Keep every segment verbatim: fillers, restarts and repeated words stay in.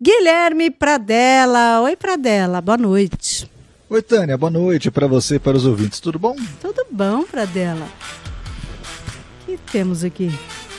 Guilherme Pradella. Oi, Pradella, boa noite. Oi, Tânia, boa noite para você e para os ouvintes, tudo bom? Tudo bom, Pradella. O que temos aqui?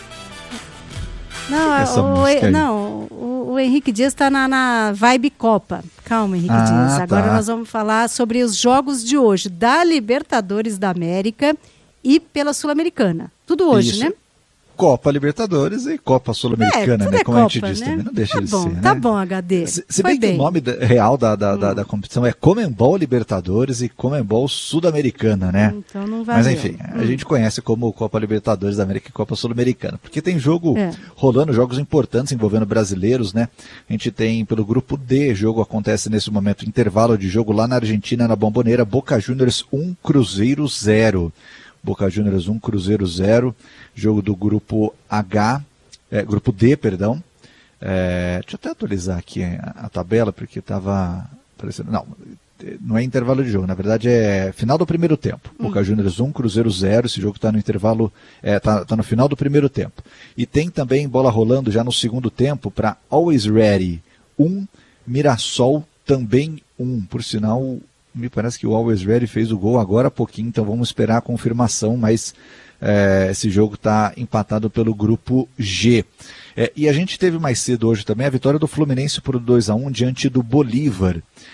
Não, Essa o, música aí? não o, o Henrique Dias está na, na vibe Copa. Calma, Henrique Ah, Dias. Agora tá. nós vamos falar sobre os jogos de hoje, da Libertadores da América e pela Sul-Americana. Tudo hoje, Isso. né? Copa Libertadores e Copa Sul-Americana, É, né? é Como Copa, a gente disse né? também, não deixa tá de bom, ser, Tá né? bom, H D. Se, se Foi bem que bem. o nome da- real da, da, da, Hum. da competição é Comembol Libertadores e Comembol Sul-Americana, né? Então não vai. Mas enfim, a gente conhece como Copa Libertadores da América e Copa Sul-Americana, porque tem jogo É. rolando, jogos importantes envolvendo brasileiros, né? A gente tem pelo grupo D, jogo acontece nesse momento, intervalo de jogo lá na Argentina, na Bombonera, Boca Juniors um, Cruzeiro zero. Boca Juniors um, Cruzeiro zero, jogo do grupo H, é, grupo D, perdão. É, deixa eu até atualizar aqui a, a tabela, porque estava aparecendo. Não, não é intervalo de jogo, na verdade é final do primeiro tempo. Hum. Boca Juniors um, Cruzeiro zero, esse jogo está no intervalo, está tá no final do primeiro tempo. E tem também bola rolando já no segundo tempo para Always Ready um, Mirassol também um. Por sinal, me parece que o Always Ready fez o gol agora há pouquinho, então vamos esperar a confirmação, mas é, esse jogo está empatado pelo grupo G. É, e a gente teve mais cedo hoje também a vitória do Fluminense por dois a um diante do Bolívar,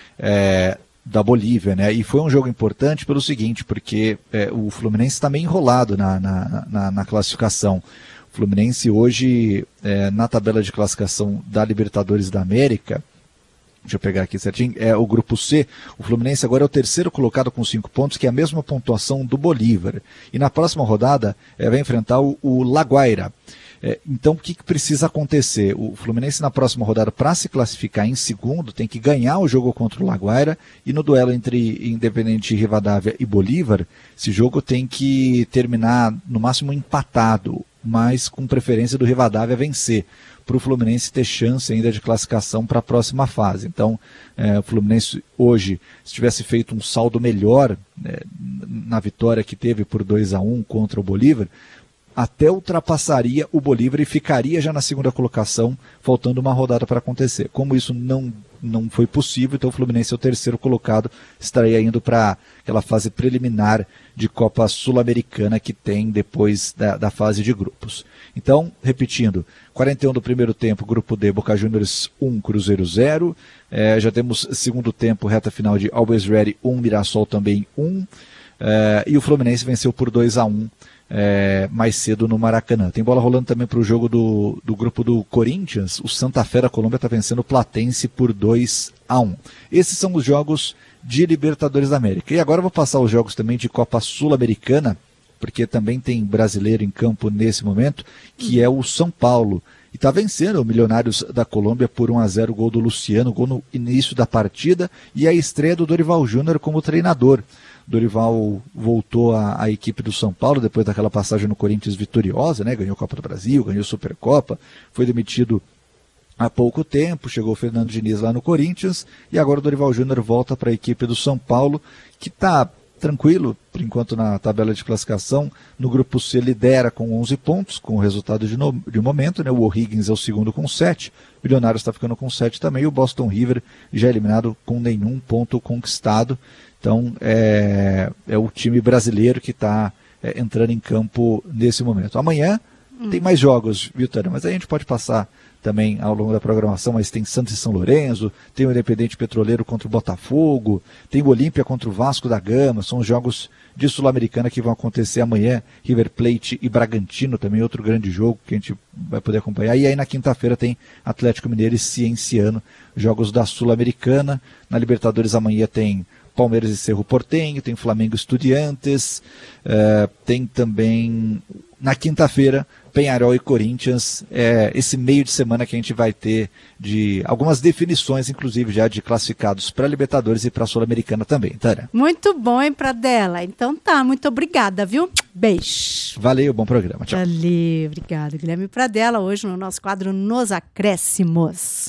é, da Bolívia, né? E foi um jogo importante pelo seguinte, porque é, o Fluminense está meio enrolado na, na, na, na classificação. O Fluminense hoje, é, na tabela de classificação da Libertadores da América, deixa eu pegar aqui certinho, é o grupo C, o Fluminense agora é o terceiro colocado com cinco pontos, que é a mesma pontuação do Bolívar. E na próxima rodada é, vai enfrentar o, o Laguaira. É, então o que, que precisa acontecer? O Fluminense na próxima rodada, para se classificar em segundo, tem que ganhar o jogo contra o Laguaira, e no duelo entre Independente Rivadavia e Bolívar, esse jogo tem que terminar no máximo empatado, mas com preferência do Rivadavia vencer, para o Fluminense ter chance ainda de classificação para a próxima fase. Então, é, o Fluminense hoje, se tivesse feito um saldo melhor, né, na vitória que teve por dois a um contra o Bolívar, até ultrapassaria o Bolívar e ficaria já na segunda colocação, faltando uma rodada para acontecer. Como isso não, não foi possível, então o Fluminense é o terceiro colocado, estaria indo para aquela fase preliminar de Copa Sul-Americana que tem depois da, da fase de grupos. Então, repetindo, quarenta e um do primeiro tempo, grupo D, Boca Juniors um, Cruzeiro zero, é, já temos segundo tempo, reta final de Always Ready um, Mirassol também um, é, e o Fluminense venceu por dois a um, É, mais cedo no Maracanã. Tem bola rolando também para o jogo do, do grupo do Corinthians. O Santa Fé da Colômbia está vencendo o Platense por dois a um. Esses são os jogos de Libertadores da América. E agora eu vou passar os jogos também de Copa Sul-Americana, porque também tem brasileiro em campo nesse momento, que é o São Paulo. E está vencendo o Milionários da Colômbia por um a zero, gol do Luciano, gol no início da partida, e a estreia do Dorival Júnior como treinador. Dorival voltou à, à equipe do São Paulo depois daquela passagem no Corinthians vitoriosa, né? Ganhou a Copa do Brasil, ganhou a Supercopa, foi demitido há pouco tempo, chegou o Fernando Diniz lá no Corinthians, e agora o Dorival Júnior volta para a equipe do São Paulo, que está tranquilo, por enquanto, na tabela de classificação. No grupo C lidera com onze pontos, com o resultado de, no, de momento, né? O O'Higgins é o segundo com sete, o Milionários está ficando com sete também, e o Boston River já eliminado com nenhum ponto conquistado. Então, é, é o time brasileiro que está é, entrando em campo nesse momento. Amanhã hum. tem mais jogos, viu, Tânia? Mas aí a gente pode passar também ao longo da programação, mas tem Santos e São Lourenço, tem o Independente Petroleiro contra o Botafogo, tem o Olímpia contra o Vasco da Gama, são os jogos de Sul-Americana que vão acontecer amanhã, River Plate e Bragantino, também outro grande jogo que a gente vai poder acompanhar. E aí na quinta-feira tem Atlético Mineiro e Cienciano, jogos da Sul-Americana. Na Libertadores amanhã tem Palmeiras e Cerro Porteño, tem Flamengo e Estudiantes, uh, tem também na quinta-feira Peñarol e Corinthians, é, esse meio de semana que a gente vai ter de algumas definições, inclusive já de classificados para Libertadores e para a Sul-Americana também, Tânia. Muito bom, hein, Pradella? Então tá, muito obrigada, viu? Beijo. Valeu, bom programa, tchau. Valeu, obrigado, Guilherme Pradella, hoje no nosso quadro Nos Acréscimos.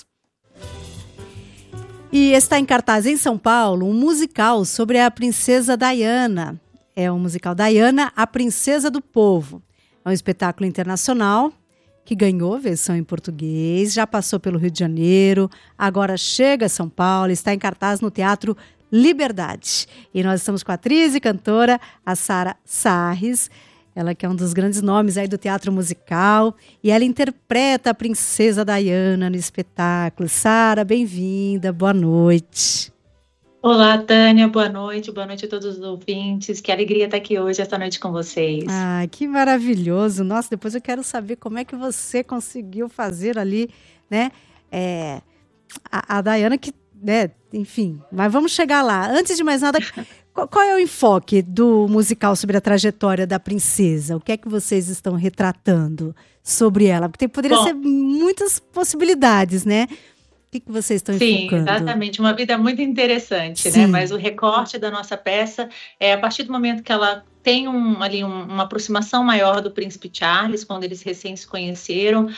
E está em cartaz em São Paulo um musical sobre a princesa Diana. É o musical Diana, a Princesa do Povo. É um espetáculo internacional que ganhou versão em português, já passou pelo Rio de Janeiro, agora chega a São Paulo, está em cartaz no Teatro Liberdade. E nós estamos com a atriz e cantora, a Sara Sarris, ela que é um dos grandes nomes aí do teatro musical, e ela interpreta a princesa Diana no espetáculo. Sara, bem-vinda, boa noite. Olá, Tânia, boa noite, boa noite a todos os ouvintes, que alegria estar aqui hoje, esta noite com vocês. Ah, que maravilhoso, nossa, depois eu quero saber como é que você conseguiu fazer ali, né, é, a, a Diana que, né, enfim, mas vamos chegar lá. Antes de mais nada, qual, qual é o enfoque do musical sobre a trajetória da princesa? O que é que vocês estão retratando sobre ela? Porque tem, poderia Bom, ser muitas possibilidades, né? O que, que vocês estão Sim, enfocando? exatamente, uma vida muito interessante, Sim. né? Mas o recorte da nossa peça é a partir do momento que ela tem um, ali um, uma aproximação maior do príncipe Charles, quando eles recém se conheceram,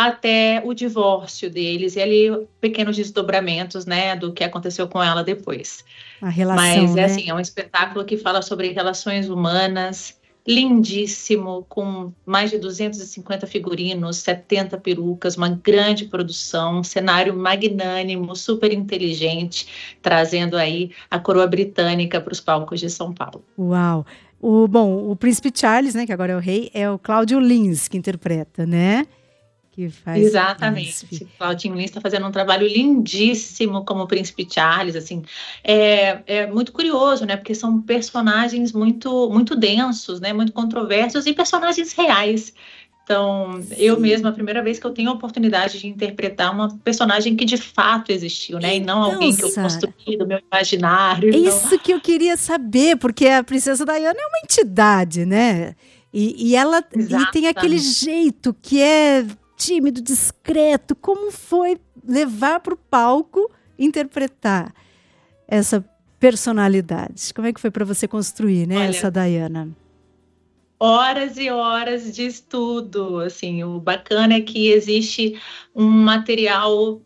até o divórcio deles, e ali pequenos desdobramentos, né, do que aconteceu com ela depois. A relação, Mas é né? assim, é um espetáculo que fala sobre relações humanas, lindíssimo, com mais de duzentos e cinquenta figurinos, setenta perucas, uma grande produção, um cenário magnânimo, super inteligente, trazendo aí a coroa britânica para os palcos de São Paulo. Uau! O, bom, o príncipe Charles, né, que agora é o rei, é o Cláudio Lins que interpreta, né? Que faz Exatamente, Claudinho Lins está fazendo um trabalho lindíssimo como Príncipe Charles, assim, é, é muito curioso, né, porque são personagens muito, muito densos, né, muito controversos e personagens reais. Então, Sim. eu mesma, a primeira vez que eu tenho a oportunidade de interpretar uma personagem que de fato existiu, né, então, e não alguém que eu construí do meu imaginário. É então... isso que eu queria saber, porque a princesa Diana é uma entidade, né, e, e ela e tem aquele jeito que é tímido, discreto. Como foi levar para o palco interpretar essa personalidade? Como é que foi para você construir, né, Olha, essa Diana? Horas e horas de estudo, assim, o bacana é que existe um material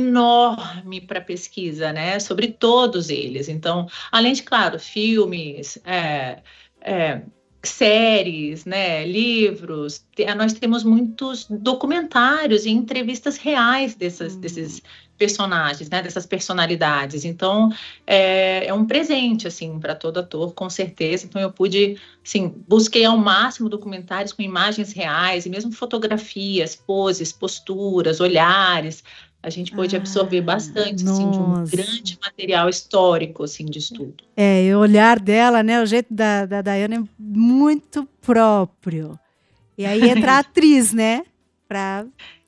enorme para pesquisa, né, sobre todos eles. Então, além de, claro, filmes, é, é, séries, né, livros, nós temos muitos documentários e entrevistas reais dessas, hum. desses personagens, né, dessas personalidades. Então, é, é um presente, assim, para todo ator, com certeza. Então, eu pude, assim, busquei ao máximo documentários com imagens reais e mesmo fotografias, poses, posturas, olhares. A gente pôde ah, absorver bastante, assim, de um grande material histórico, assim, de estudo. É, e o olhar dela, né, o jeito da, da Diana é muito próprio. E aí entra a atriz, né, para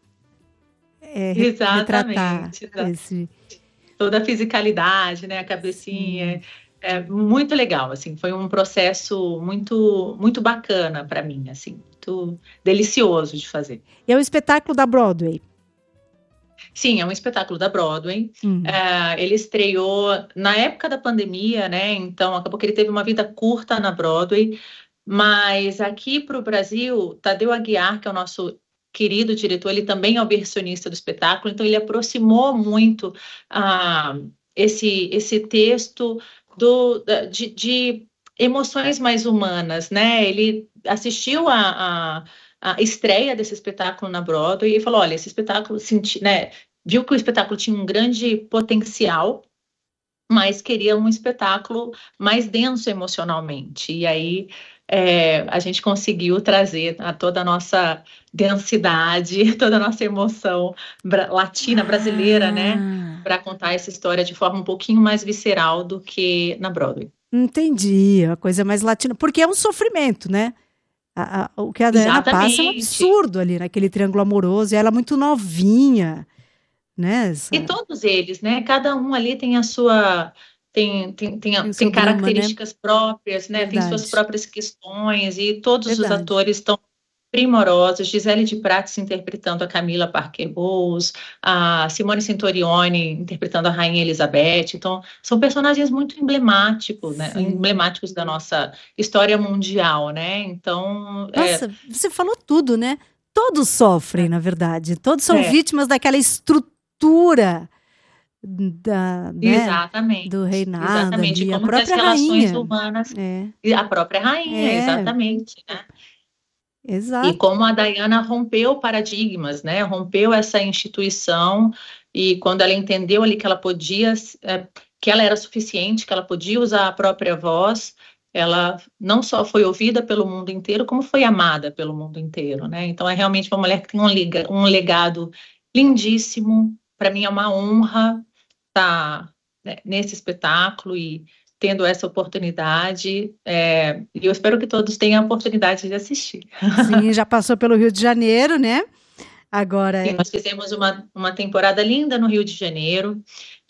é, retratar esse... toda a fisicalidade, né, a cabecinha. Sim. É muito legal, assim, foi um processo muito, muito bacana para mim, assim, muito delicioso de fazer. E é um espetáculo da Broadway. Sim, é um espetáculo da Broadway. Uhum. Uh, ele estreou na época da pandemia, né? Então acabou que ele teve uma vida curta na Broadway. Mas aqui para o Brasil, Tadeu Aguiar, que é o nosso querido diretor, ele também é o versionista do espetáculo. Então ele aproximou muito uh, esse esse texto do de, de emoções mais humanas, né? Ele assistiu a, a a estreia desse espetáculo na Broadway e falou, olha, esse espetáculo, senti, né, viu que o espetáculo tinha um grande potencial, mas queria um espetáculo mais denso emocionalmente. E aí é, a gente conseguiu trazer a toda a nossa densidade, toda a nossa emoção bra- latina, brasileira, ah. né, para contar essa história de forma um pouquinho mais visceral do que na Broadway. Entendi, a coisa mais latina, porque é um sofrimento, né? A, a, o que a Diana Exatamente. passa é um absurdo ali naquele triângulo amoroso, e ela é muito novinha, né? Essa... E todos eles, né? Cada um ali tem a sua, tem, tem, tem, tem, tem características drama, né? próprias, né? Verdade. Tem suas próprias questões, e todos Verdade. os atores estão primorosos. Gisele de Prates interpretando a Camila Parker Bowles, a Simone Centurione interpretando a Rainha Elizabeth. Então, são personagens muito emblemáticos, né? emblemáticos da nossa história mundial, né? Então, nossa, é... você falou tudo, né? Todos sofrem, é. na verdade. Todos são é. vítimas daquela estrutura da, né? exatamente, do reinado. Exatamente, ali, como a que as própria relações rainha. humanas. É. E a própria rainha, É. exatamente, né? Exato. E como a Dayana rompeu paradigmas, né? Rompeu essa instituição, e quando ela entendeu ali que ela podia, é, que ela era suficiente, que ela podia usar a própria voz, ela não só foi ouvida pelo mundo inteiro, como foi amada pelo mundo inteiro, né? Então é realmente uma mulher que tem um, lega, um legado lindíssimo. Para mim é uma honra estar, né, nesse espetáculo e tendo essa oportunidade, é, e eu espero que todos tenham a oportunidade de assistir. Sim, já passou pelo Rio de Janeiro, né? Agora... Sim, nós fizemos uma, uma temporada linda no Rio de Janeiro,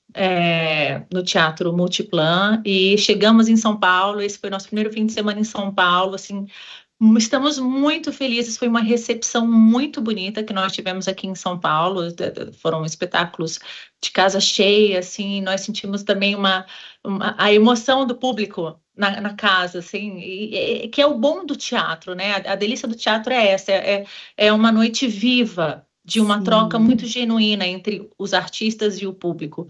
é, no Teatro Multiplan, e chegamos em São Paulo. Esse foi o nosso primeiro fim de semana em São Paulo, assim, estamos muito felizes, foi uma recepção muito bonita que nós tivemos aqui em São Paulo, foram espetáculos de casa cheia, assim, nós sentimos também uma, uma a emoção do público na, na casa, assim, e, e, que é o bom do teatro, né, a, a delícia do teatro é essa, é, é uma noite viva, de uma Sim. troca muito genuína entre os artistas e o público,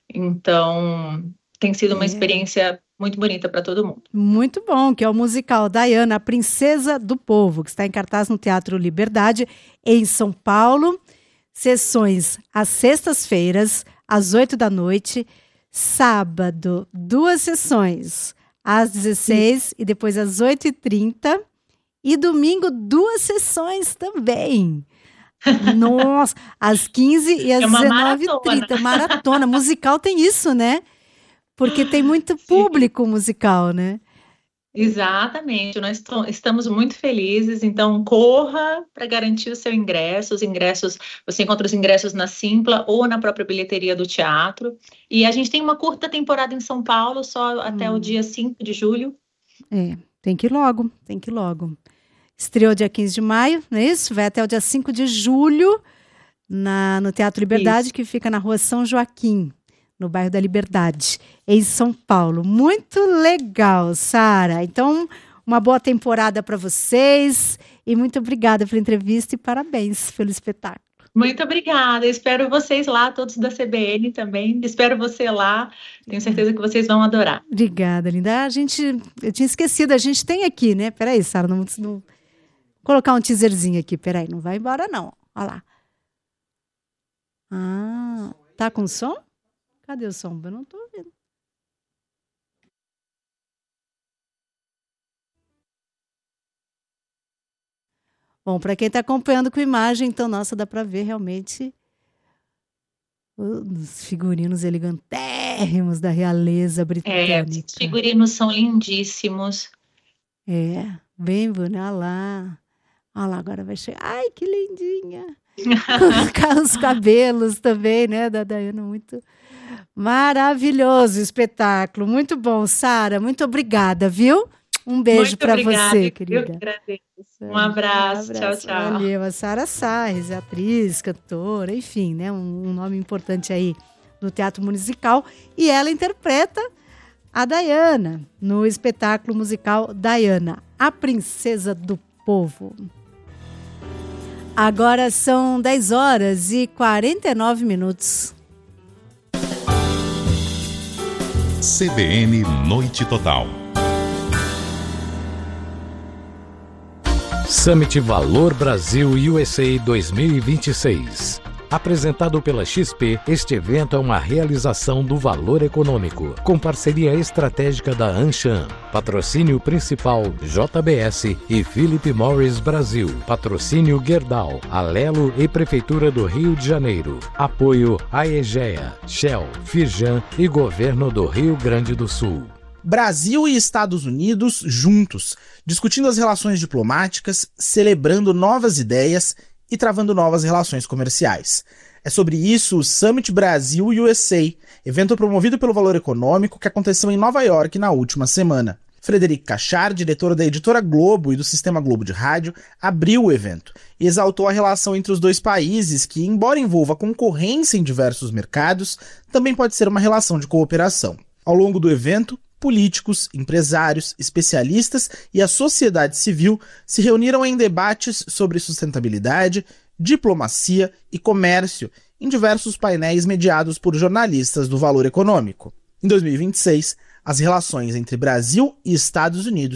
então tem sido uma é. experiência muito bonita para todo mundo. Muito bom, que é o musical Dayana, a Princesa do Povo, que está em cartaz no Teatro Liberdade, em São Paulo. Sessões às sextas-feiras, às oito da noite. Sábado, duas sessões, às dezesseis Sim. e depois às oito e trinta. E domingo, duas sessões também. Nossa, às quinze e às é dezenove e trinta. Maratona. Musical tem isso, né? Porque tem muito público Sim. musical, né? Exatamente, nós estamos muito felizes, então corra para garantir o seu ingresso, os ingressos, você encontra os ingressos na Simpla ou na própria bilheteria do teatro, e a gente tem uma curta temporada em São Paulo, só hum. até o dia cinco de julho. É, tem que ir logo, tem que ir logo. Estreou dia quinze de maio, não é isso? Vai até o dia cinco de julho, na, no Teatro Liberdade, isso. que fica na rua São Joaquim, no bairro da Liberdade, em São Paulo. Muito legal, Sara. Então, uma boa temporada para vocês e muito obrigada pela entrevista e parabéns pelo espetáculo. Muito obrigada. Espero vocês lá, todos da C B N também. Espero você lá. Tenho certeza que vocês vão adorar. Obrigada, linda. A gente, eu tinha esquecido, a gente tem aqui, né? Peraí, Sara, não, não... Vou colocar um teaserzinho aqui. Peraí, não vai embora não. Olha lá. Ah, tá com som? Cadê o som? Eu não tô ouvindo. Bom, para quem está acompanhando com imagem, então, nossa, dá para ver realmente os figurinos elegantérrimos da realeza britânica. É, os figurinos são lindíssimos. É, bem bonito. Olha lá. Olha lá, agora vai chegar. Ai, que lindinha. Com os cabelos também, né, da Dayana, muito... Maravilhoso espetáculo, muito bom, Sara, muito obrigada, viu? Um beijo para você, querida. Eu que agradeço. Um abraço, um abraço. Tchau, tchau. Valeu, a Sara Sainz, atriz, cantora, enfim, né, um, um nome importante aí no teatro musical, e ela interpreta a Dayana no espetáculo musical Dayana, a Princesa do Povo. Agora são dez horas e quarenta e nove minutos. C B N Noite Total. Summit Valor Brasil U S A dois mil e vinte e seis. Apresentado pela X P, este evento é uma realização do Valor Econômico, com parceria estratégica da Anshan. Patrocínio principal J B S e Philip Morris Brasil. Patrocínio Gerdau, Alelo e Prefeitura do Rio de Janeiro. Apoio Aegea, Shell, Firjan e Governo do Rio Grande do Sul. Brasil e Estados Unidos juntos, discutindo as relações diplomáticas, celebrando novas ideias e travando novas relações comerciais. É sobre isso o Summit Brasil U S A, evento promovido pelo Valor Econômico que aconteceu em Nova York na última semana. Frederic Cachard, diretor da editora Globo e do Sistema Globo de Rádio, abriu o evento e exaltou a relação entre os dois países que, embora envolva concorrência em diversos mercados, também pode ser uma relação de cooperação. Ao longo do evento, políticos, empresários, especialistas e a sociedade civil se reuniram em debates sobre sustentabilidade, diplomacia e comércio em diversos painéis mediados por jornalistas do Valor Econômico. Em dois mil e vinte e seis, as relações entre Brasil e Estados Unidos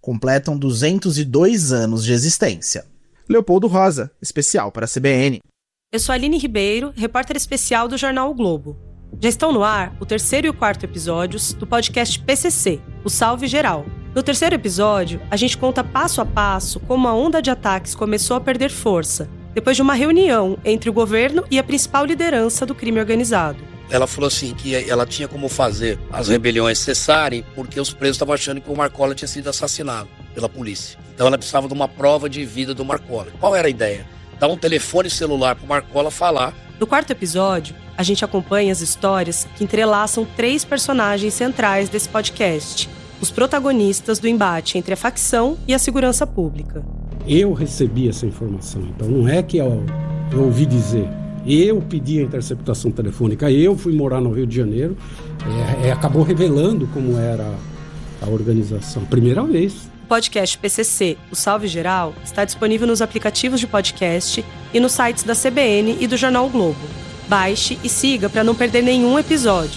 completam duzentos e dois anos de existência. Leopoldo Rosa, especial para a C B N. Eu sou Aline Ribeiro, repórter especial do jornal O Globo. Já estão no ar o terceiro e o quarto episódios do podcast P C C, o Salve Geral. No terceiro episódio, a gente conta passo a passo como a onda de ataques começou a perder força, depois de uma reunião entre o governo e a principal liderança do crime organizado. Ela falou assim que ela tinha como fazer as rebeliões cessarem porque os presos estavam achando que o Marcola tinha sido assassinado pela polícia. Então ela precisava de uma prova de vida do Marcola. Qual era a ideia? Dar um telefone celular para o Marcola falar. No quarto episódio, a gente acompanha as histórias que entrelaçam três personagens centrais desse podcast, os protagonistas do embate entre a facção e a segurança pública. Eu recebi essa informação, então não é que eu, eu ouvi dizer. Eu pedi a interceptação telefônica, eu fui morar no Rio de Janeiro, é, é, acabou revelando como era a organização, primeira vez. O podcast P C C, o Salve Geral, está disponível nos aplicativos de podcast e nos sites da C B N e do jornal o Globo. Baixe e siga para não perder nenhum episódio.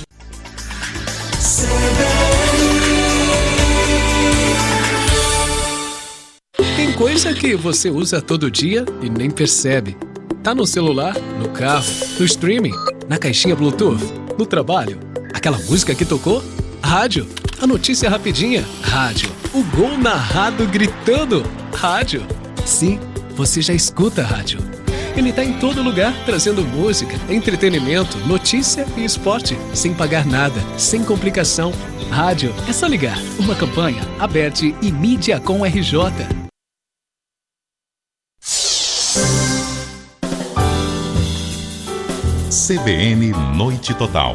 Tem coisa que você usa todo dia e nem percebe. Tá no celular, no carro, no streaming, na caixinha Bluetooth, no trabalho. Aquela música que tocou? Rádio. A notícia rapidinha? Rádio. O gol narrado gritando? Rádio. Sim, você já escuta rádio. Ele tá em todo lugar, trazendo música, entretenimento, notícia e esporte, sem pagar nada, sem complicação. Rádio, é só ligar. Uma campanha, Aberte e Mídia com R J. C B N Noite Total.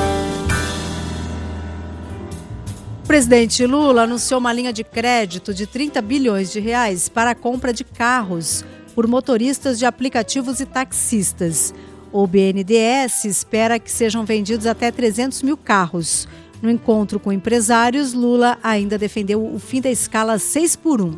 O presidente Lula anunciou uma linha de crédito de trinta bilhões de reais para a compra de carros por motoristas de aplicativos e taxistas. O B N D E S espera que sejam vendidos até trezentos mil carros. No encontro com empresários, Lula ainda defendeu o fim da escala seis por um.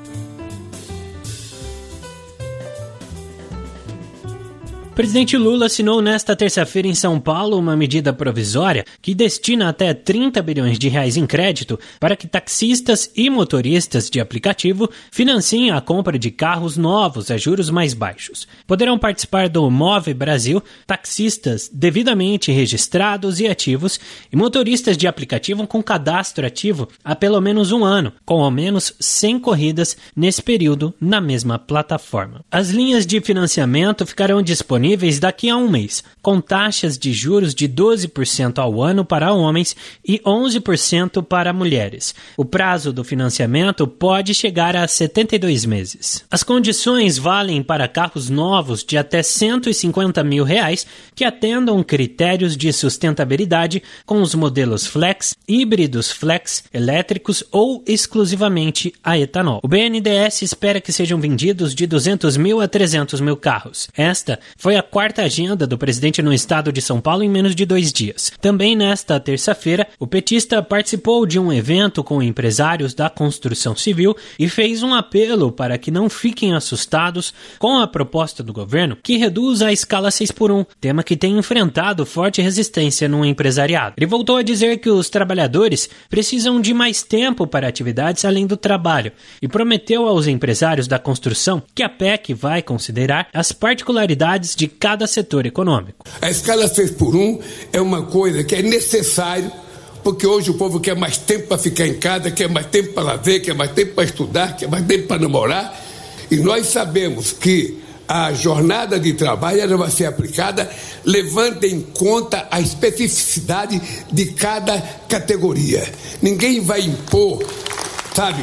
O presidente Lula assinou nesta terça-feira em São Paulo uma medida provisória que destina até trinta bilhões de reais em crédito para que taxistas e motoristas de aplicativo financiem a compra de carros novos a juros mais baixos. Poderão participar do Move Brasil taxistas devidamente registrados e ativos e motoristas de aplicativo com cadastro ativo há pelo menos um ano, com ao menos cem corridas nesse período na mesma plataforma. As linhas de financiamento ficarão disponíveis daqui a um mês, com taxas de juros de doze por cento ao ano para homens e onze por cento para mulheres. O prazo do financiamento pode chegar a setenta e dois meses. As condições valem para carros novos de até cento e cinquenta mil reais que atendam critérios de sustentabilidade com os modelos flex, híbridos flex, elétricos ou exclusivamente a etanol. O B N D E S espera que sejam vendidos de duzentos mil a trezentos mil carros. Esta foi a quarta agenda do presidente no estado de São Paulo em menos de dois dias. Também nesta terça-feira, o petista participou de um evento com empresários da construção civil e fez um apelo para que não fiquem assustados com a proposta do governo que reduz a escala seis por um, tema que tem enfrentado forte resistência no empresariado. Ele voltou a dizer que os trabalhadores precisam de mais tempo para atividades além do trabalho e prometeu aos empresários da construção que a P E C vai considerar as particularidades de cada setor econômico. A escala seis por um é uma coisa que é necessário, porque hoje o povo quer mais tempo para ficar em casa, quer mais tempo para lazer, quer mais tempo para estudar, quer mais tempo para namorar, e nós sabemos que a jornada de trabalho ela vai ser aplicada levando em conta a especificidade de cada categoria. Ninguém vai impor, sabe,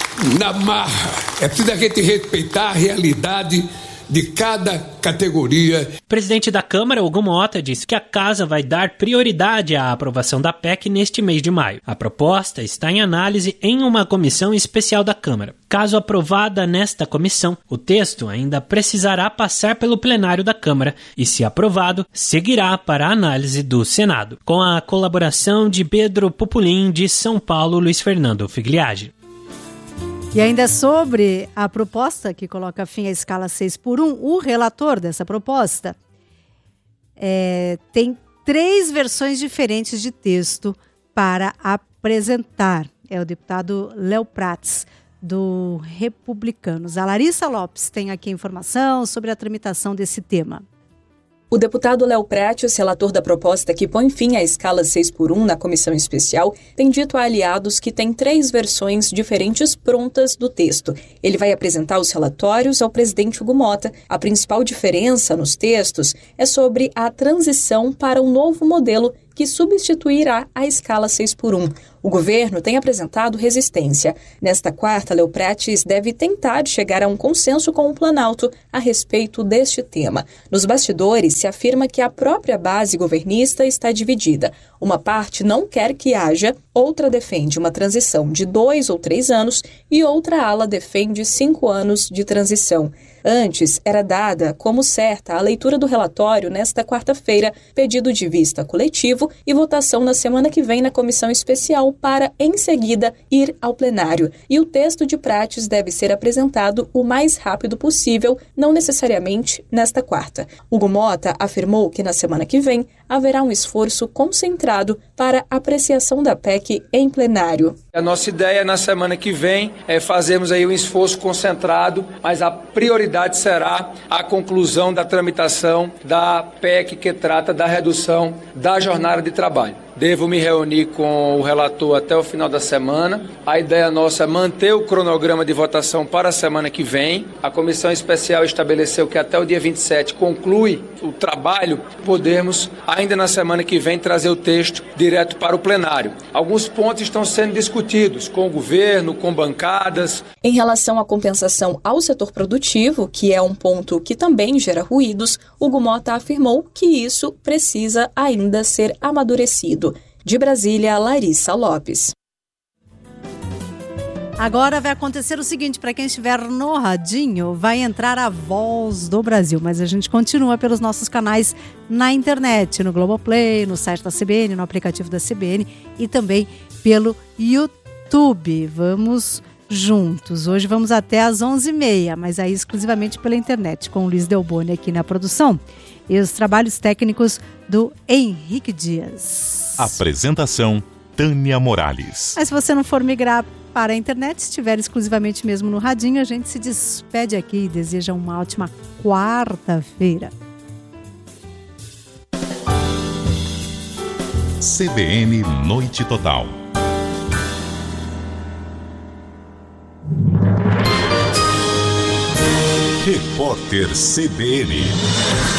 na marra. É preciso a gente respeitar a realidade de cada categoria. O presidente da Câmara, Hugo Mota, disse que a Casa vai dar prioridade à aprovação da P E C neste mês de maio. A proposta está em análise em uma comissão especial da Câmara. Caso aprovada nesta comissão, o texto ainda precisará passar pelo plenário da Câmara e, se aprovado, seguirá para a análise do Senado, com a colaboração de Pedro Pupulim, de São Paulo, Luiz Fernando Figliagi. E ainda sobre a proposta que coloca fim à escala seis por um, o relator dessa proposta é, tem três versões diferentes de texto para apresentar. é o deputado Léo Prats, do Republicanos. A Larissa Lopes tem aqui a informação sobre a tramitação desse tema. O deputado Léo Prats, relator da proposta que põe fim à escala seis por um na comissão especial, tem dito a aliados que tem três versões diferentes prontas do texto. Ele vai apresentar os relatórios ao presidente Hugo Mota. A principal diferença nos textos é sobre a transição para um novo modelo que substituirá a escala seis por um. O governo tem apresentado resistência. Nesta quarta, Léo Prats deve tentar chegar a um consenso com o Planalto a respeito deste tema. Nos bastidores, se afirma que a própria base governista está dividida. Uma parte não quer que haja, outra defende uma transição de dois ou três anos e outra ala defende cinco anos de transição. Antes, era dada como certa a leitura do relatório nesta quarta-feira, pedido de vista coletivo e votação na semana que vem na comissão especial para, em seguida, ir ao plenário. E o texto de Prats deve ser apresentado o mais rápido possível, não necessariamente nesta quarta. Hugo Mota afirmou que na semana que vem haverá um esforço concentrado para apreciação da P E C em plenário. A nossa ideia na semana que vem é fazermos aí um esforço concentrado, mas a prioridade será a conclusão da tramitação da P E C que trata da redução da jornada de trabalho. Devo me reunir com o relator até o final da semana. A ideia nossa é manter o cronograma de votação para a semana que vem. A comissão especial estabeleceu que até o dia vinte e sete conclui o trabalho, podermos ainda na semana que vem trazer o texto direto para o plenário. Alguns pontos estão sendo discutidos com o governo, com bancadas. Em relação à compensação ao setor produtivo, que é um ponto que também gera ruídos, Hugo Mota afirmou que isso precisa ainda ser amadurecido. De Brasília, Larissa Lopes. Agora vai acontecer o seguinte, para quem estiver no radinho, vai entrar a Voz do Brasil, mas a gente continua pelos nossos canais na internet, no Globoplay, no site da C B N, no aplicativo da C B N e também pelo YouTube. Vamos juntos. Hoje vamos até às onze e meia, mas aí exclusivamente pela internet, com o Luiz Delboni aqui na produção e os trabalhos técnicos do Henrique Dias. Apresentação, Tânia Morales. Mas se você não for migrar para a internet, estiver exclusivamente mesmo no radinho, a gente se despede aqui e deseja uma ótima quarta-feira. C B N Noite Total. Repórter C B N.